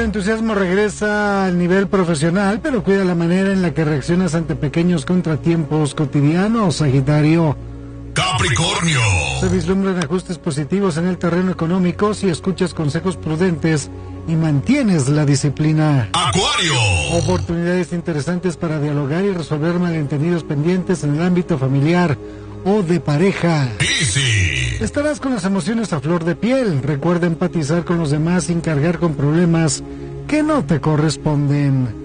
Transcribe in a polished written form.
entusiasmo regresa al nivel profesional, pero cuida la manera en la que reaccionas ante pequeños contratiempos cotidianos, Sagitario. Capricornio. Se vislumbran ajustes positivos en el terreno económico si escuchas consejos prudentes y mantienes la disciplina. Acuario. Oportunidades interesantes para dialogar y resolver malentendidos pendientes en el ámbito familiar o de pareja. Piscis. Estarás con las emociones a flor de piel. Recuerda empatizar con los demás sin cargar con problemas que no te corresponden.